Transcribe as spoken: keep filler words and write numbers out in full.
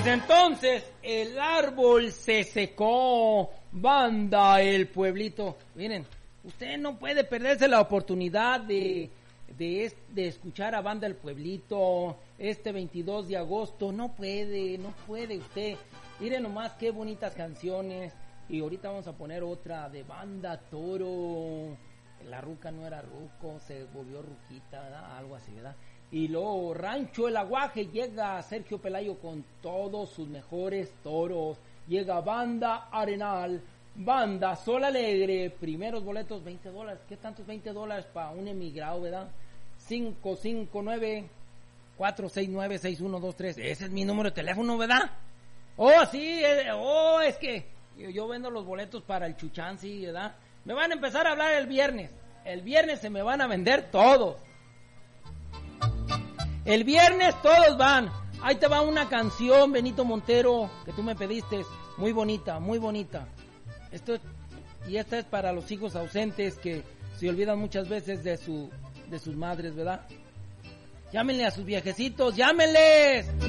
Pues entonces el árbol se secó, banda El Pueblito. Miren, usted no puede perderse la oportunidad de, de, de escuchar a Banda El Pueblito este veintidós de agosto. No puede, no puede usted. Miren nomás qué bonitas canciones. Y ahorita vamos a poner otra de Banda Toro. La ruca no era ruco, se volvió ruquita, ¿verdad? Algo así, ¿verdad? Y luego Rancho El Aguaje, llega Sergio Pelayo con todos sus mejores toros. Llega Banda Arenal, Banda Sol Alegre, primeros boletos veinte dólares. ¿Qué tantos veinte dólares para un emigrado, verdad? cinco cinco nueve, cuatro seis nueve, seis uno dos tres. Ese es mi número de teléfono, ¿verdad? Oh, sí, eh, oh, es que yo, yo vendo los boletos para el Chuchansi, ¿verdad? Me van a empezar a hablar el viernes. El viernes se me van a vender todos. El viernes todos van. Ahí te va una canción, Benito Montero, que tú me pediste. Muy bonita, muy bonita. Esto, y esta es para los hijos ausentes que se olvidan muchas veces de su de sus madres, ¿verdad? Llámenle a sus viejecitos, llámenles.